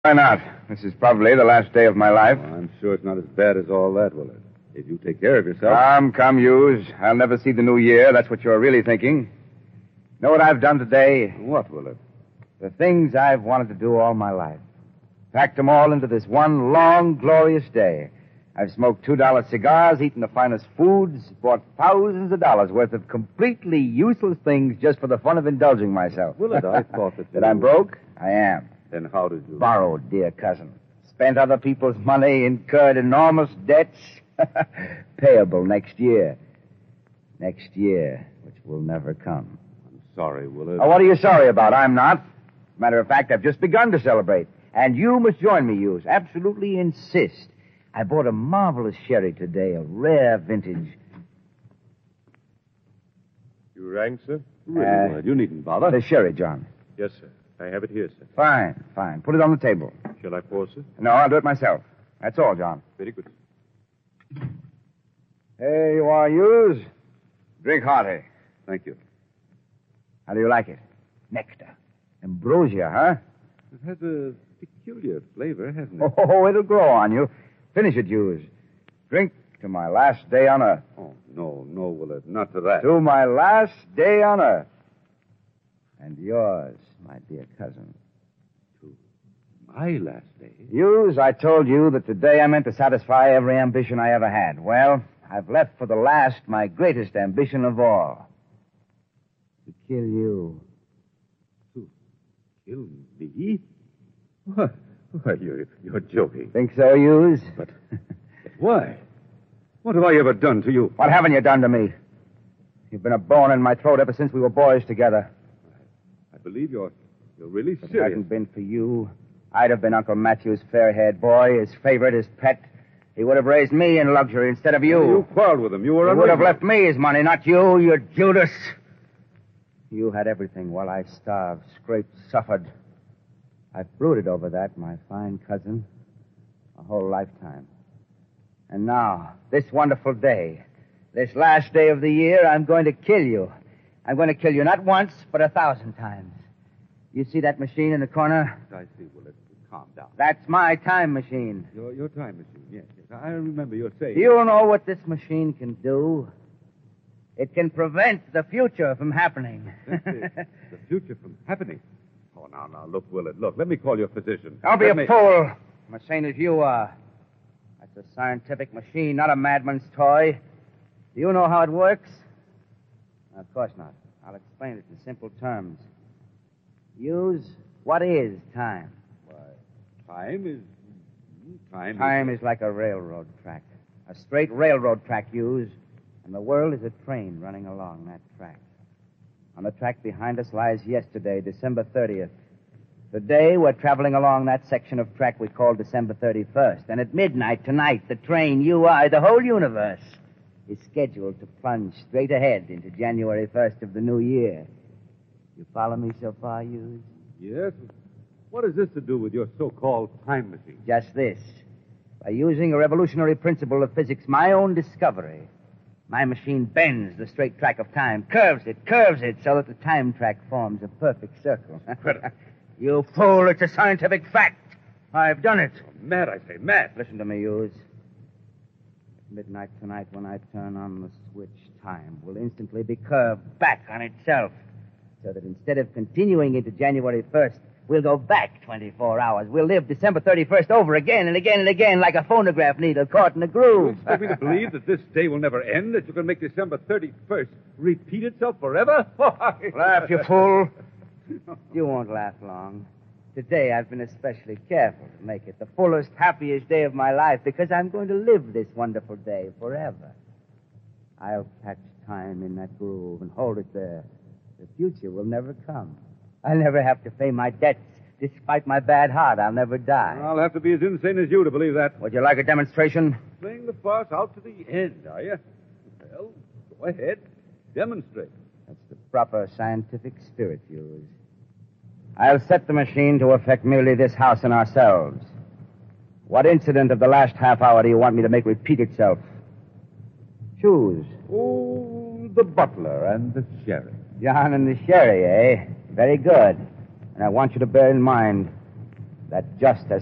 Why not? This is probably the last day of my life. Oh, I'm sure it's not as bad as all that, Willard. If you take care of yourself. Come, Hughes. I'll never see the new year. That's what you're really thinking. Know what I've done today? What, Willard? The things I've wanted to do all my life. Packed them all into this one long, glorious day. I've smoked $2 cigars, eaten the finest foods, bought thousands of dollars worth of completely useless things just for the fun of indulging myself. Willard, I thought that I'm broke? I am. Then how did you... Borrowed, dear cousin. Spent other people's money, incurred enormous debts. Payable next year. Next year, which will never come. I'm sorry, Willard. Oh, what are you sorry about? I'm not. Matter of fact, I've just begun to celebrate. And you must join me, Hughes. Absolutely insist. I bought a marvelous sherry today, a rare vintage. You rang, sir? Really, Willard, you needn't bother. The sherry, John. Yes, sir. I have it here, sir. Fine. Put it on the table. Shall I pour, sir? No, I'll do it myself. That's all, John. Very good. Here you are, Hughes. Drink hearty. Thank you. How do you like it? Nectar. Ambrosia, huh? It has a peculiar flavor, hasn't it? Oh, it'll grow on you. Finish it, Hughes. Drink to my last day on Earth. Oh, no, Willard, not to that. To my last day on Earth. And yours, my dear cousin. To my last day? Hughes, I told you that today I meant to satisfy every ambition I ever had. Well, I've left for the last my greatest ambition of all. To kill you. To kill me? What? Why, you're joking. Think so, Hughes? But why? What have I ever done to you? What haven't you done to me? You've been a bone in my throat ever since we were boys together. I believe you're really If it serious. hadn't been for you, I'd have been Uncle Matthew's fair-haired boy, his favorite, his pet. He would have raised me in luxury instead of you. You quarreled with him. You were He would have unreasonable. left me his money, not you, you Judas. You had everything while I starved, scraped, suffered. I've brooded over that, my fine cousin, a whole lifetime. And now, this wonderful day, this last day of the year, I'm going to kill you. I'm going to kill you not once, but 1,000 times. You see that machine in the corner? I see, Willard. Calm down. That's my time machine. Your time machine, yes. I remember you saying... Do you know what this machine can do? It can prevent the future from happening. the future from happening? Oh, now, look, Willard, look. Let me call your physician. Don't be a fool. I'm as sane as you are. That's a scientific machine, not a madman's toy. Do you know how it works? Of course not. I'll explain it in simple terms. Hughes, what is time? Time is... Time is like a railroad track. A straight railroad track, Hughes. And the world is a train running along that track. On the track behind us lies yesterday, December 30th. Today, we're traveling along that section of track we call December 31st. And at midnight tonight, the train, you, I, the whole universe, is scheduled to plunge straight ahead into January 1st of the new year. You follow me so far, Hughes? Yes? What has this to do with your so-called time machine? Just this. By using a revolutionary principle of physics, my own discovery, my machine bends the straight track of time, curves it, so that the time track forms a perfect circle. Incredible. You fool, it's a scientific fact. I've done it. Mad, I say, mad. Listen to me, Hughes. At midnight tonight, when I turn on the switch, time will instantly be curved back on itself, so that instead of continuing into January 1st, we'll go back 24 hours. We'll live December 31st over again and again and again like a phonograph needle caught in a You groove. expect me to believe that this day will never end, that you can make December 31st repeat itself forever? Laugh, you fool. You won't laugh long. Today I've been especially careful to make it the fullest, happiest day of my life because I'm going to live this wonderful day forever. I'll catch time in that groove and hold it there. The future will never come. I'll never have to pay my debts. Despite my bad heart, I'll never die. I'll have to be as insane as you to believe that. Would you like a demonstration? Playing the farce out to the end, are you? Well, go ahead. Demonstrate. That's the proper scientific spirit, Hughes. I'll set the machine to affect merely this house and ourselves. What incident of the last half hour do you want me to make repeat itself? Choose. Oh, the butler and the sheriff. John and the sherry, eh? Very good. And I want you to bear in mind, that just as